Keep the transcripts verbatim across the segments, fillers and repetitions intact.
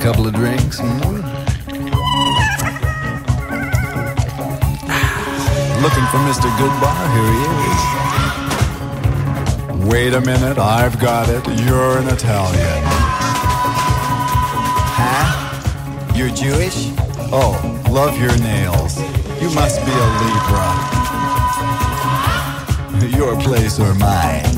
couple of drinks? Hmm? Looking for Mister Goodbar? Here he is. Wait a minute, I've got it. You're an Italian. Huh? You're Jewish? Oh, love your nails. You must be a Libra. Your place or mine.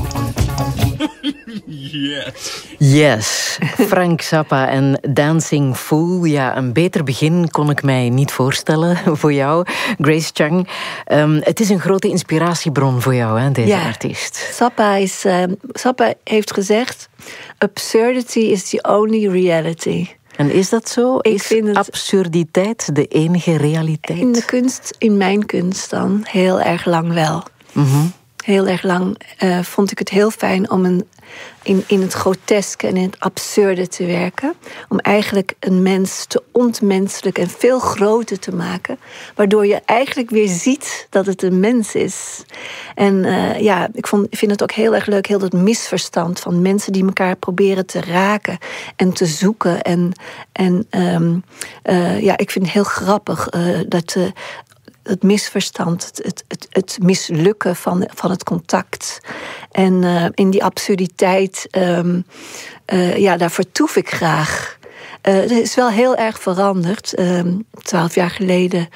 Yes. Yes, Frank Zappa en Dancing Fool. Ja, een beter begin kon ik mij niet voorstellen voor jou, Grace Chung. Um, het is een grote inspiratiebron voor jou, hè, deze ja. artiest. Zappa, is, uh, Zappa heeft gezegd, absurdity is the only reality. En is dat zo? Ik is vind het absurditeit de enige realiteit? In de kunst, in mijn kunst dan, heel erg lang wel. Mm-hmm. Heel erg lang uh, vond ik het heel fijn om een, in, in het groteske en in het absurde te werken. Om eigenlijk een mens te ontmenselijk en veel groter te maken. Waardoor je eigenlijk weer ziet dat het een mens is. En uh, ja, ik vond, vind het ook heel erg leuk, heel dat misverstand van mensen die elkaar proberen te raken en te zoeken. En, en um, uh, ja, ik vind het heel grappig uh, dat... Uh, Het misverstand, het, het, het, het mislukken van, van het contact. En uh, in die absurditeit, um, uh, ja, daar vertoef ik graag. Uh, het is wel heel erg veranderd. Um, Twaalf jaar geleden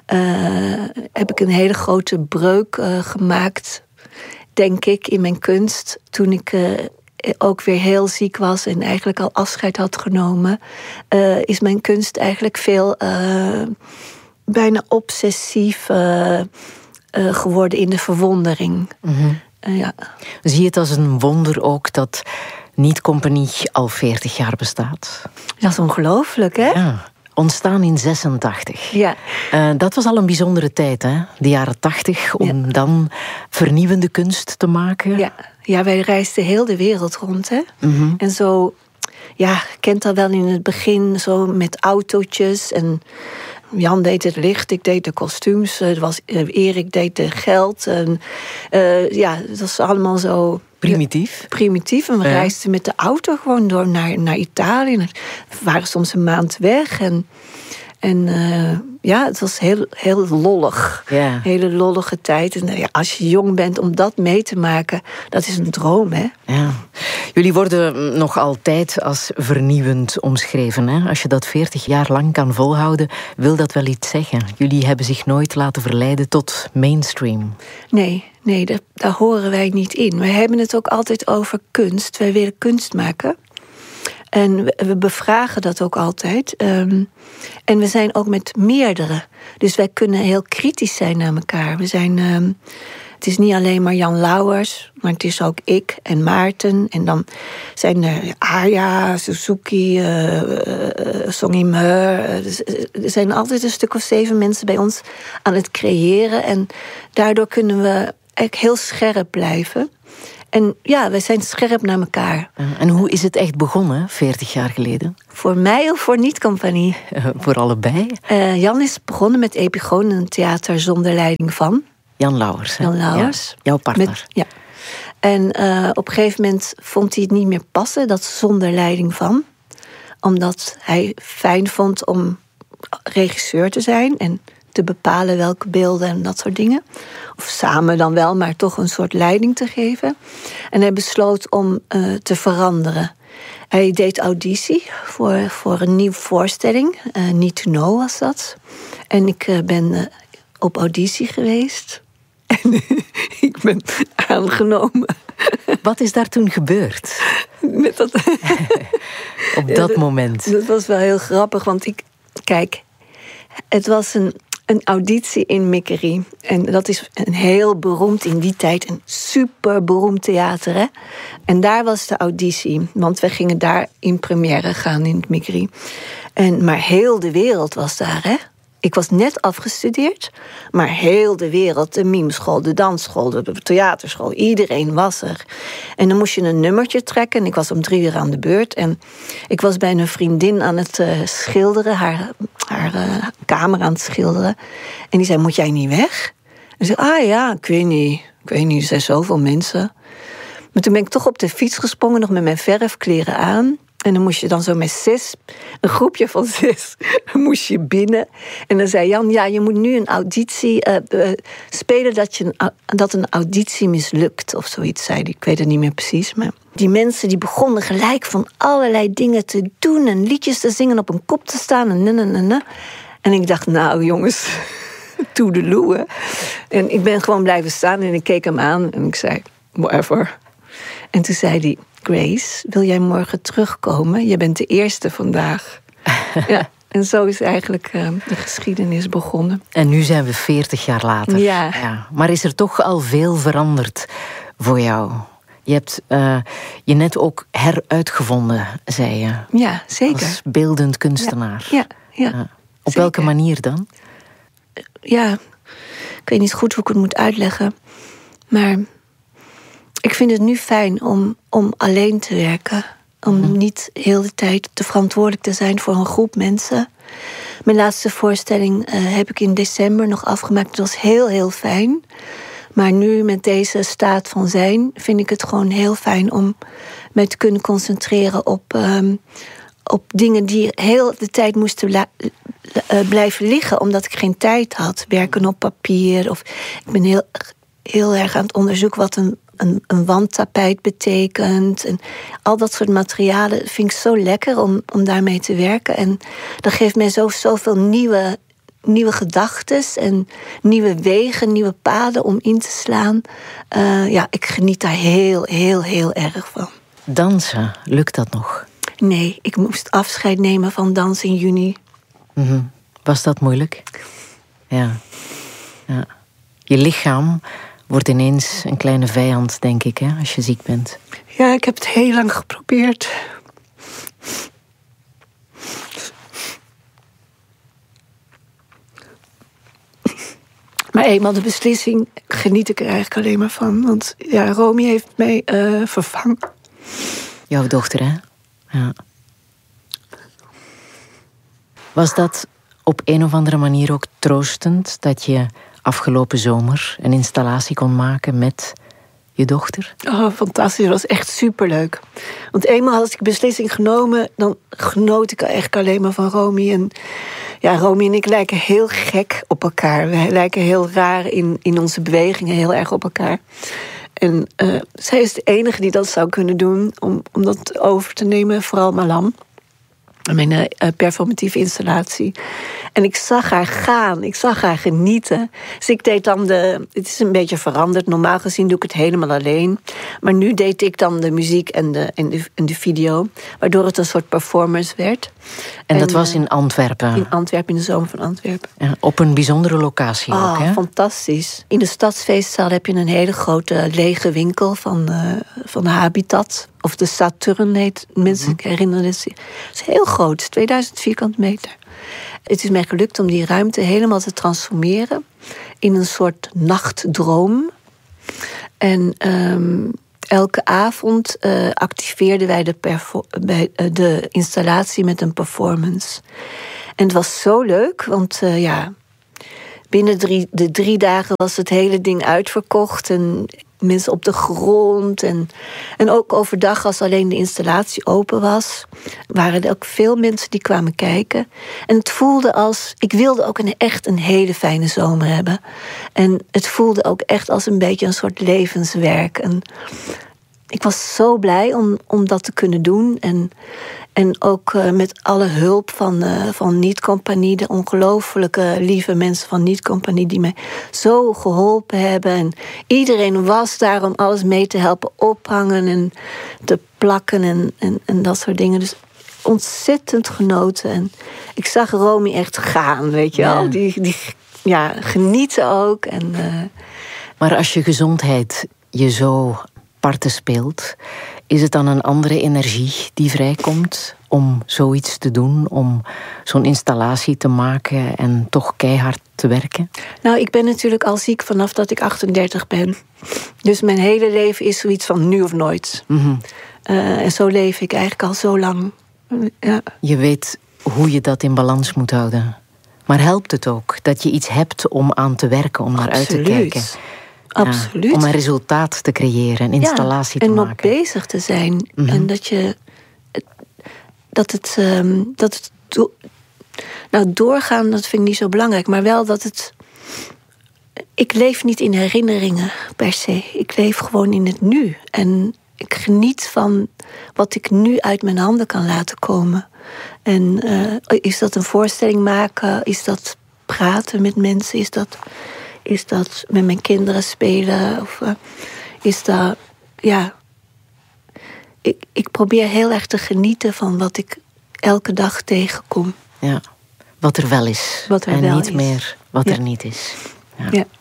uh, heb ik een hele grote breuk uh, gemaakt, denk ik, in mijn kunst. Toen ik uh, ook weer heel ziek was en eigenlijk al afscheid had genomen, uh, is mijn kunst eigenlijk veel... Uh, bijna obsessief uh, uh, geworden in de verwondering. Mm-hmm. Uh, ja. Zie je het als een wonder ook dat Niet Compagnie al veertig jaar bestaat? Dat is ongelooflijk, hè? Ja. Ontstaan in zesentachtig. Ja. Uh, dat was al een bijzondere tijd, hè? De jaren tachtig, om ja. dan vernieuwende kunst te maken. Ja, ja, wij reisden heel de wereld rond, hè? Mm-hmm. En zo, ja, je kent dat wel in het begin, zo met autootjes en... Jan deed het licht, ik deed de kostuums. Het was, uh, Erik deed de geld. En, uh, ja, het was allemaal zo... Primitief. Ja, primitief. En we ja. reisden met de auto gewoon door naar, naar Italië. We waren soms een maand weg. En, en uh, ja, het was heel, heel lollig. Ja. Hele lollige tijd. En uh, ja, als je jong bent, om dat mee te maken, dat is een droom, hè? Ja. Jullie worden nog altijd als vernieuwend omschreven, hè? Als je dat veertig jaar lang kan volhouden, wil dat wel iets zeggen. Jullie hebben zich nooit laten verleiden tot mainstream. Nee, nee, dat, daar horen wij niet in. Wij hebben het ook altijd over kunst. Wij willen kunst maken. En we, we bevragen dat ook altijd. Um, en we zijn ook met meerdere. Dus wij kunnen heel kritisch zijn naar elkaar. We zijn... Um, Het is niet alleen maar Jan Lauwers, maar het is ook ik en Maarten. En dan zijn er Arja, Suzuki, uh, uh, Song Im-heur. Uh, er zijn altijd een stuk of zeven mensen bij ons aan het creëren. En daardoor kunnen we eigenlijk heel scherp blijven. En ja, wij zijn scherp naar elkaar. En hoe is het echt begonnen, veertig jaar geleden? Voor mij of voor Niet Compagnie? Uh, voor allebei. Uh, Jan is begonnen met Epigoon, een theater zonder leiding van... Jan Lauwers. Hè? Jan Lauwers. Ja, jouw partner. Met, ja. En uh, op een gegeven moment vond hij het niet meer passen, dat zonder leiding van. Omdat hij fijn vond om regisseur te zijn en te bepalen welke beelden en dat soort dingen. Of samen dan wel, maar toch een soort leiding te geven. En hij besloot om uh, te veranderen. Hij deed auditie voor, voor een nieuwe voorstelling. Uh, Need to Know was dat. En ik uh, ben uh, op auditie geweest. En ik ben aangenomen. Wat is daar toen gebeurd? Met dat... Op dat, ja, dat moment. Dat was wel heel grappig, want ik... Kijk, het was een, een auditie in Mikkerie. En dat is een heel beroemd, in die tijd, een super beroemd theater, hè? En daar was de auditie, want we gingen daar in première gaan in het Mikkerie. En, maar heel de wereld was daar, hè? Ik was net afgestudeerd, maar heel de wereld, de mimeschool, de dansschool, de theaterschool, iedereen was er. En dan moest je een nummertje trekken en ik was om drie uur aan de beurt. En ik was bij een vriendin aan het uh, schilderen, haar, haar uh, kamer aan het schilderen. En die zei, moet jij niet weg? En ik zei, ah ja, ik weet niet, ik weet niet, er zijn zoveel mensen. Maar toen ben ik toch op de fiets gesprongen, nog met mijn verfkleren aan. En dan moest je dan zo met zes, een groepje van zes, moest je binnen. En dan zei Jan, ja, je moet nu een auditie uh, uh, spelen dat, je een, dat een auditie mislukt. Of zoiets zei hij, ik weet het niet meer precies. Maar die mensen die begonnen gelijk van allerlei dingen te doen. En liedjes te zingen, op een kop te staan. En, en, en, en. en ik dacht, nou jongens, toedeloe. En ik ben gewoon blijven staan en ik keek hem aan. En ik zei, whatever. En toen zei hij, Grace, wil jij morgen terugkomen? Je bent de eerste vandaag. Ja, en zo is eigenlijk uh, de geschiedenis begonnen. En nu zijn we veertig jaar later. Ja. Ja. Maar is er toch al veel veranderd voor jou? Je hebt uh, je net ook heruitgevonden, zei je. Ja, zeker. Als beeldend kunstenaar. Ja, ja, ja, uh, op zeker. welke manier dan? Ja, ik weet niet goed hoe ik het moet uitleggen. Maar ik vind het nu fijn om, om alleen te werken. Om mm. niet heel de tijd te verantwoordelijk te zijn voor een groep mensen. Mijn laatste voorstelling uh, heb ik in december nog afgemaakt. Dat was heel, heel fijn. Maar nu met deze staat van zijn vind ik het gewoon heel fijn om me te kunnen concentreren op, um, op dingen die heel de tijd moesten la- uh, blijven liggen, omdat ik geen tijd had. Werken op papier. Of ik ben heel, heel erg aan het onderzoeken wat een, een, een wandtapijt betekent. En al dat soort materialen vind ik zo lekker om, om daarmee te werken. En dat geeft mij zo, zoveel nieuwe, nieuwe gedachten en nieuwe wegen, nieuwe paden om in te slaan. Uh, ja, ik geniet daar heel, heel, heel erg van. Dansen, lukt dat nog? Nee, ik moest afscheid nemen van dans in juni. Mm-hmm. Was dat moeilijk? Ja. ja. Je lichaam wordt ineens een kleine vijand, denk ik, hè, als je ziek bent. Ja, ik heb het heel lang geprobeerd. Maar eenmaal de beslissing geniet ik er eigenlijk alleen maar van. Want ja, Romy heeft mij uh, vervangen. Jouw dochter, hè? Ja. Was dat op een of andere manier ook troostend dat je afgelopen zomer een installatie kon maken met je dochter? Oh, fantastisch. Dat was echt superleuk. Want eenmaal had ik de beslissing genomen, dan genoot ik eigenlijk alleen maar van Romy. En ja, Romy en ik lijken heel gek op elkaar. We lijken heel raar in, in onze bewegingen, heel erg op elkaar. En uh, zij is de enige die dat zou kunnen doen om, om dat over te nemen, vooral Malam. Mijn uh, performatieve installatie. En ik zag haar gaan, ik zag haar genieten. Dus ik deed dan de... Het is een beetje veranderd. Normaal gezien doe ik het helemaal alleen. Maar nu deed ik dan de muziek en de, en de, en de video. Waardoor het een soort performance werd. En, en dat was in Antwerpen? In Antwerpen, in de zomer van Antwerpen. Ja, op een bijzondere locatie oh, ook, hè? Fantastisch. In de Stadsfeestzaal heb je een hele grote lege winkel van, uh, van de Habitat. Of de Saturn heet, mensen mm-hmm. herinneren het zich. Het is heel groot, tweeduizend vierkante meter. Het is mij gelukt om die ruimte helemaal te transformeren in een soort nachtdroom. En um, elke avond uh, activeerden wij de, perfor- bij, uh, de installatie met een performance. En het was zo leuk, want uh, ja, binnen drie, de drie dagen was het hele ding uitverkocht. En mensen op de grond. En, en ook overdag, als alleen de installatie open was, waren er ook veel mensen die kwamen kijken. En het voelde als... Ik wilde ook een, echt een hele fijne zomer hebben. En het voelde ook echt als een beetje een soort levenswerk. En ik was zo blij om, om dat te kunnen doen. En, en ook uh, met alle hulp van, uh, van Niet Compagnie, de ongelooflijke lieve mensen van Niet Compagnie die mij zo geholpen hebben. En iedereen was daar om alles mee te helpen ophangen en te plakken en, en, en dat soort dingen. Dus ontzettend genoten. En ik zag Romy echt gaan, weet je wel. Ja. Die, die ja, genieten ook. En, uh... Maar als je gezondheid je zo parten speelt, is het dan een andere energie die vrijkomt om zoiets te doen, om zo'n installatie te maken en toch keihard te werken? Nou, ik ben natuurlijk al ziek vanaf dat ik achtendertig ben. Dus mijn hele leven is zoiets van nu of nooit. Mm-hmm. Uh, en zo leef ik eigenlijk al zo lang. Ja. Je weet hoe je dat in balans moet houden. Maar helpt het ook dat je iets hebt om aan te werken, om naar uit te kijken? Absoluut. Ja, om een resultaat te creëren, een installatie ja, te maken. En nog bezig te zijn. Mm-hmm. En dat je... dat het, um, dat het do- nou, doorgaan, dat vind ik niet zo belangrijk, maar wel dat het. Ik leef niet in herinneringen per se. Ik leef gewoon in het nu. En ik geniet van wat ik nu uit mijn handen kan laten komen. En uh, is dat een voorstelling maken? Is dat praten met mensen? Is dat, is dat met mijn kinderen spelen? Of uh, is dat, ja. Ik, ik probeer heel erg te genieten van wat ik elke dag tegenkom. Ja, wat er wel is. Wat er en wel niet is. meer wat Ja. er niet is. Ja. Ja.